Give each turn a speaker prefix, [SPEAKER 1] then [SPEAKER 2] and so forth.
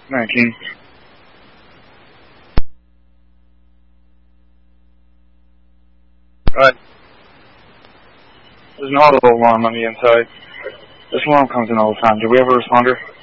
[SPEAKER 1] 19. Right. There's an auto alarm on the inside. This alarm comes in all the time. Do we have a responder?